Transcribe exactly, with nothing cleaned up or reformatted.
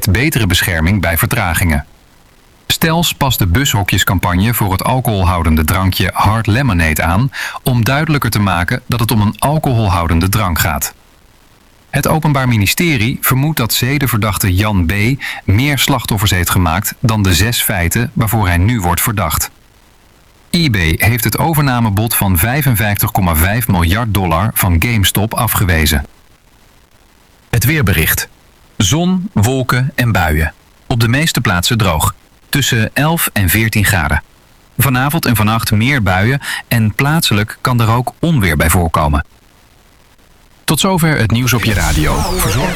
geeft betere bescherming bij vertragingen. Stels past de bushokjescampagne voor het alcoholhoudende drankje Hard Lemonade aan om duidelijker te maken dat het om een alcoholhoudende drank gaat. Het Openbaar Ministerie vermoedt dat zedenverdachte Jan B. meer slachtoffers heeft gemaakt dan de zes feiten waarvoor hij nu wordt verdacht. eBay heeft het overnamebod van vijfenvijftig komma vijf miljard dollar van GameStop afgewezen. Het weerbericht. Zon, wolken en buien. Op de meeste plaatsen droog. Tussen elf en veertien graden. Vanavond en vannacht meer buien en plaatselijk kan er ook onweer bij voorkomen. Tot zover het nieuws op je radio. Verzorgd